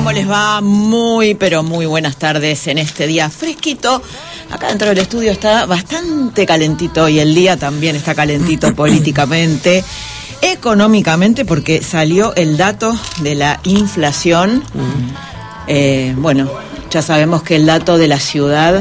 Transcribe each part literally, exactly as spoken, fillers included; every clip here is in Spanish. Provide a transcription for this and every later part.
¿cómo les va? Muy, pero muy buenas tardes en este día fresquito. Acá dentro del estudio está bastante calentito y el día también está calentito políticamente, económicamente, porque salió el dato de la inflación. Eh, bueno, ya sabemos que el dato de la ciudad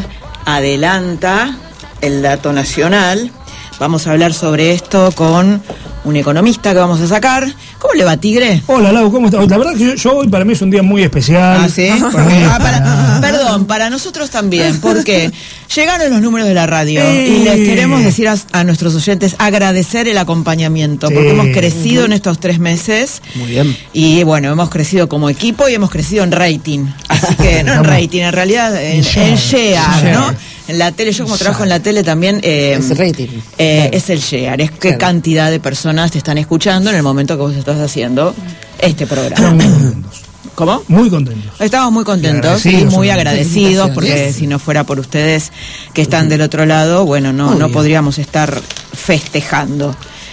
adelanta el dato nacional. Vamos a hablar sobre esto con un economista que vamos a sacar. ¿Cómo le va, Tigre? Hola, Lau, ¿cómo estás? La verdad que yo, yo hoy para mí es un día muy especial. ¿Ah, sí? Ah, para, perdón, para nosotros también, porque llegaron los números de la radio eh. y les queremos decir a, a nuestros oyentes, agradecer el acompañamiento, sí, porque hemos crecido uh-huh. en estos tres meses. Muy bien. Y bueno, hemos crecido como equipo y hemos crecido en rating. Así que, no en rating, en realidad en, en share, ¿no? En la tele, yo como trabajo en la tele también... Eh, es el rating. Eh, claro. Es el share, es qué claro. cantidad de personas te están escuchando en el momento que vos estás haciendo este programa. Muy contentos. ¿Cómo? Muy contentos. Estamos muy contentos y muy agradecidos, porque si no fuera por ustedes que están del otro lado, bueno, no, no podríamos estar festejando.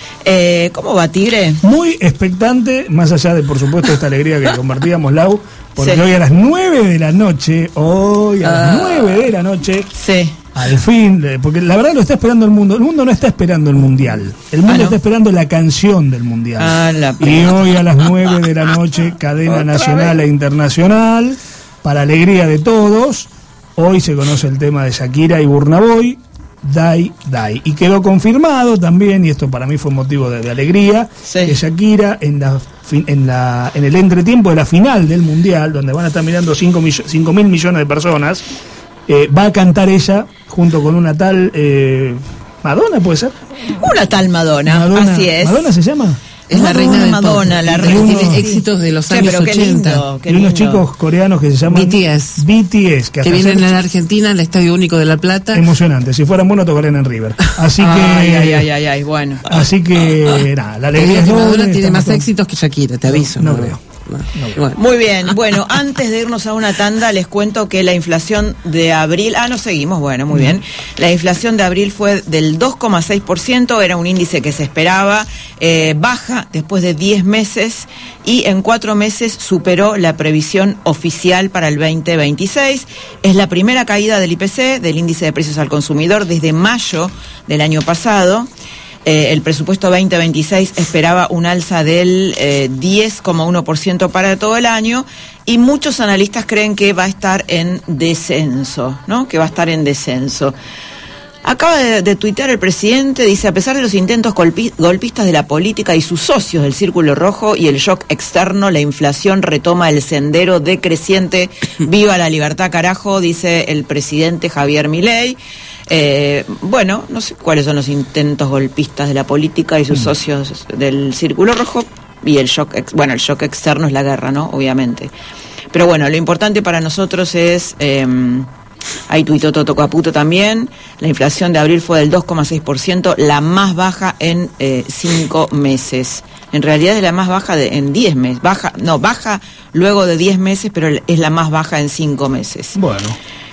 Eh, ¿Cómo va, Tigre? Muy expectante, más allá de, por supuesto, esta alegría que compartíamos, Lau, porque sí. hoy a las nueve de la noche, hoy a uh, las nueve de la noche, sí. al fin, porque la verdad lo está esperando el mundo. El mundo no está esperando el mundial, el mundo ah, ¿no? está esperando la canción del mundial. Ah, la y hoy a las nueve de la noche, cadena nacional vez? e internacional, para alegría de todos, hoy se conoce el tema de Shakira y Burna Boy, Die, Die. Y quedó confirmado también, y esto para mí fue motivo de, de alegría, sí. que Shakira en la, en la en el entretiempo de la final del mundial, donde van a estar mirando cinco mil millones de personas, eh, va a cantar ella junto con una tal eh, Madonna, ¿puede ser? Una tal Madonna, Madonna, así es. ¿Madonna se llama? Es la reina del Madonna, pop. la reina reina tiene éxitos de los sí, años pero qué ochenta. Lindo, qué y unos lindo. chicos coreanos que se llaman B T S. B T S, que, que hasta vienen a la Argentina, al Estadio Único de La Plata. Emocionante. Si fueran buenos tocarían en River. Así que. Ay, ay, ay, ay, ay, bueno. Así que nada, la alegría es que Madonna doble, tiene más con... éxitos que Shakira, te aviso. No, no, no creo. No, no. Bueno. Muy bien, bueno, antes de irnos a una tanda les cuento que la inflación de abril, ah, no seguimos, bueno, muy bien, la inflación de abril fue del dos coma seis por ciento, era un índice que se esperaba, eh, baja después de diez meses y en cuatro meses superó la previsión oficial para el veinte veintiséis, es la primera caída del I P C, del índice de precios al consumidor, desde mayo del año pasado. Eh, el presupuesto veinte veintiséis esperaba un alza del eh, diez coma uno por ciento para todo el año y muchos analistas creen que va a estar en descenso, ¿no? Que va a estar en descenso. Acaba de, de tuitear el presidente, dice, a pesar de los intentos golpi, golpistas de la política y sus socios del Círculo Rojo y el shock externo, la inflación retoma el sendero decreciente. Viva la libertad, carajo, dice el presidente Javier Milei. Eh, bueno, no sé cuáles son los intentos golpistas de la política y sus mm. socios del Círculo Rojo y el shock, ex, bueno, el shock externo es la guerra, ¿no? Obviamente. Pero bueno, lo importante para nosotros es, eh, ahí tuitó Toto Caputo también, la inflación de abril fue del dos coma seis por ciento, la más baja en eh, cinco meses. En realidad es la más baja de, en diez meses, baja, no, baja luego de diez meses, pero es la más baja en cinco meses. Bueno.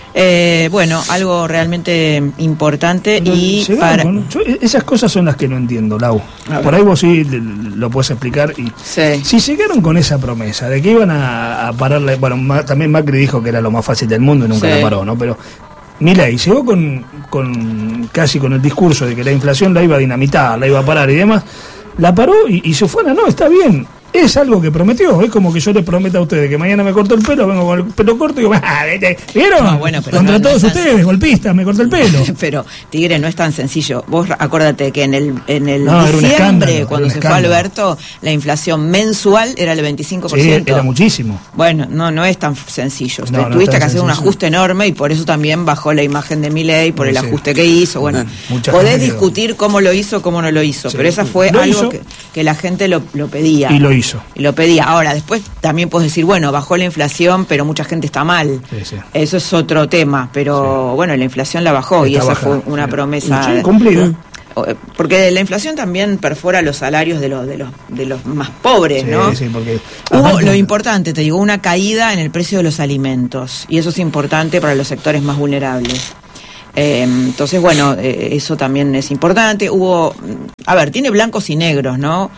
Eh, bueno, algo realmente importante y para... con, yo, esas cosas son las que no entiendo, Lau. Por ahí vos sí lo podés explicar. Y sí. Si llegaron con esa promesa de que iban a, a pararle, bueno, ma, también Macri dijo que era lo más fácil del mundo y nunca sí. la paró, ¿no? Pero Milei llegó con, con casi con el discurso de que la inflación la iba a dinamitar, la iba a parar y demás, la paró y, y se fue, no, está bien. Es algo que prometió, es como que yo les prometo a ustedes que mañana me corto el pelo, vengo con el pelo corto y digo, ah, ¿vieron? No, bueno, pero contra no, todos no ustedes, tan... golpistas, me corto el pelo. Pero, Tigre, no es tan sencillo. Vos acuérdate que en el en el no, diciembre, cuando se fue Alberto, la inflación mensual era el veinticinco por ciento. Sí, era muchísimo. Bueno, no no es tan sencillo. No, no tuviste que hacer sencillo. un ajuste enorme y por eso también bajó la imagen de Milei, por sí, el ajuste que hizo. Bueno, Mucha podés discutir cómo lo hizo, cómo no lo hizo, sí, pero esa fue algo hizo, que, que la gente lo, lo pedía. Y lo hizo. Y lo pedía. Ahora, después también puedes decir, bueno, bajó la inflación, pero mucha gente está mal. Sí, sí. Eso es otro tema, pero sí. bueno, la inflación la bajó está y esa baja, fue una sí. promesa sí, cumplida. Porque la inflación también perfora los salarios de los de los de los más pobres, sí, ¿no? Sí, porque hubo aparte, lo importante, te digo, una caída en el precio de los alimentos y eso es importante para los sectores más vulnerables. Eh, entonces, bueno, eh, eso también es importante. Hubo, a ver, tiene blancos y negros, ¿no?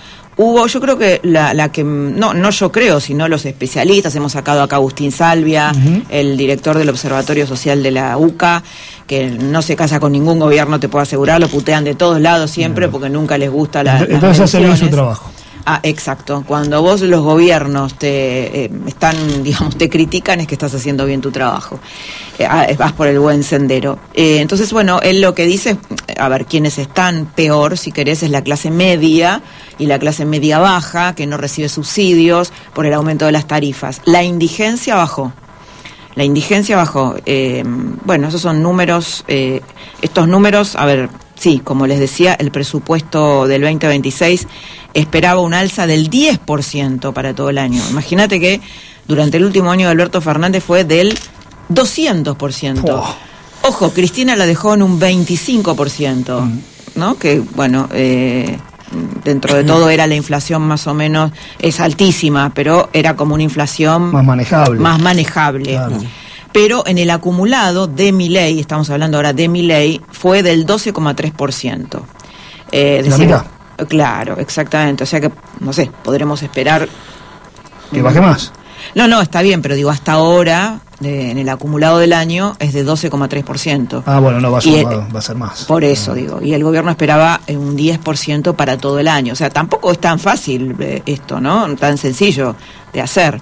hubo, yo creo que la, la que, no, no yo creo, sino los especialistas, hemos sacado acá a Agustín Salvia, uh-huh. el director del Observatorio Social de la U C A, que no se casa con ningún gobierno, te puedo asegurar, lo putean de todos lados siempre, uh-huh. porque nunca les gusta la, Entonces, las hace bien su trabajo. Ah, exacto. Cuando vos los gobiernos te eh, están, digamos, te critican, es que estás haciendo bien tu trabajo. Eh, vas por el buen sendero. Eh, entonces, bueno, él lo que dice, a ver, quienes están peor, si querés, es la clase media y la clase media baja, que no recibe subsidios por el aumento de las tarifas. La indigencia bajó. La indigencia bajó. Eh, bueno, esos son números, eh, estos números, a ver, sí, como les decía, el presupuesto del veinte veintiséis esperaba un alza del diez por ciento para todo el año. Imagínate que durante el último año de Alberto Fernández fue del doscientos por ciento. Oh. Ojo, Cristina la dejó en un veinticinco por ciento, mm. ¿no? Que, bueno, eh, dentro de todo era la inflación más o menos, es altísima, pero era como una inflación más manejable. Más manejable. Claro. Pero en el acumulado de Milei, estamos hablando ahora de Milei, fue del doce coma tres por ciento. Eh, es decir, la mitad. Claro, exactamente. O sea que, no sé, podremos esperar... ¿Que baje más? No, no, está bien, pero digo, hasta ahora, de, en el acumulado del año, es de doce coma tres por ciento. Ah, bueno, no, va a, ser, va, va a ser más. Por eso, ah. digo. Y el gobierno esperaba un diez por ciento para todo el año. O sea, tampoco es tan fácil eh, esto, ¿no? Tan sencillo de hacer.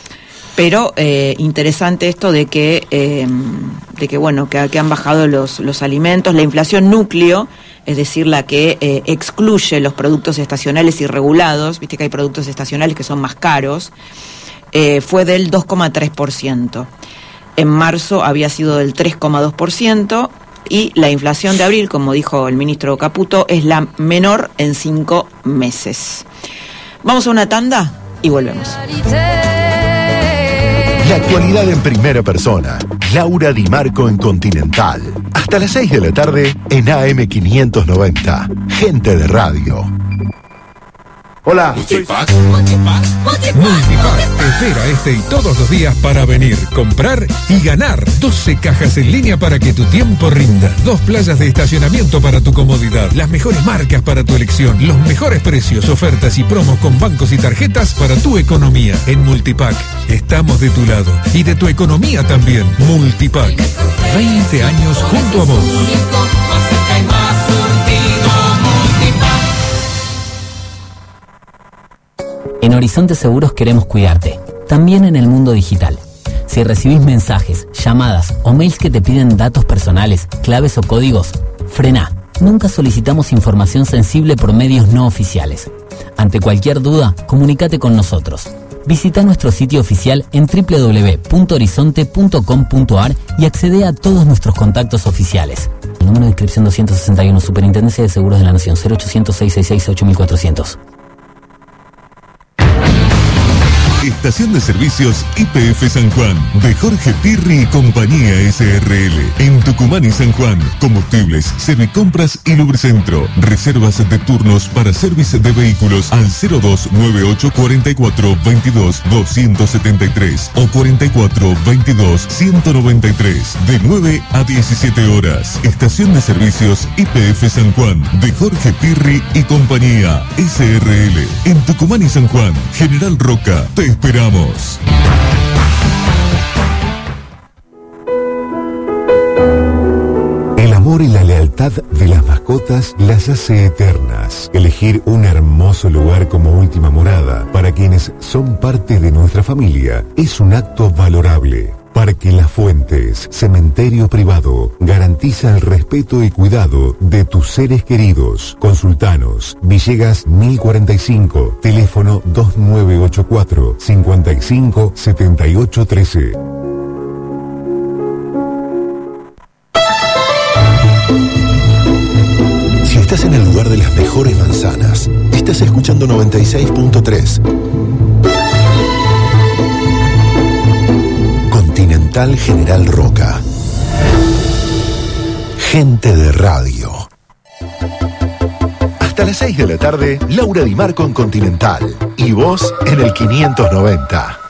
Pero eh, interesante esto de que, eh, de que bueno, que, que han bajado los, los alimentos, la inflación núcleo, es decir, la que eh, excluye los productos estacionales y regulados, viste que hay productos estacionales que son más caros, eh, fue del dos coma tres por ciento. En marzo había sido del tres coma dos por ciento y la inflación de abril, como dijo el ministro Caputo, es la menor en cinco meses. Vamos a una tanda y volvemos. La actualidad en primera persona. Laura Di Marco en Continental. Hasta las seis de la tarde en A M quinientos noventa. Gente de radio. Hola. Multipack. Multipack. Multipack te espera este y todos los días para venir, comprar y ganar. doce cajas en línea para que tu tiempo rinda. Dos playas de estacionamiento para tu comodidad. Las mejores marcas para tu elección. Los mejores precios, ofertas y promos con bancos y tarjetas para tu economía. En Multipack estamos de tu lado y de tu economía también. Multipack. veinte años junto a vos. En Horizonte Seguros queremos cuidarte, también en el mundo digital. Si recibís mensajes, llamadas o mails que te piden datos personales, claves o códigos, frená. Nunca solicitamos información sensible por medios no oficiales. Ante cualquier duda, comunícate con nosotros. Visita nuestro sitio oficial en doble u doble u doble u punto horizonte punto com punto a r y accede a todos nuestros contactos oficiales. El número de inscripción doscientos sesenta y uno, Superintendencia de Seguros de la Nación, cero ochocientos, seiscientos sesenta y seis, ocho mil cuatrocientos. Estación de Servicios Y P F San Juan, de Jorge Pirri y Compañía S R L. En Tucumán y San Juan, combustibles, servicompras y lubricentro. Reservas de turnos para servicio de vehículos al cero dos nueve ocho cuatro cuatro veintidós doscientos setenta y tres o cuarenta y cuatro veintidós ciento noventa y tres, de nueve a diecisiete horas. Estación de Servicios Y P F San Juan, de Jorge Pirri y Compañía S R L. En Tucumán y San Juan, General Roca, te esperamos. El amor y la lealtad de las mascotas las hace eternas. Elegir un hermoso lugar como última morada para quienes son parte de nuestra familia es un acto valorable. Parque Las Fuentes, cementerio privado, garantiza el respeto y cuidado de tus seres queridos. Consultanos, Villegas mil cuarenta y cinco, teléfono dos nueve ocho cuatro, cinco cinco, siete ocho uno tres. Si estás en el lugar de las mejores manzanas, estás escuchando noventa y seis punto tres. Continental General Roca. Gente de radio. Hasta las seis de la tarde, Laura Di Marco en Continental. Y vos en el quinientos noventa.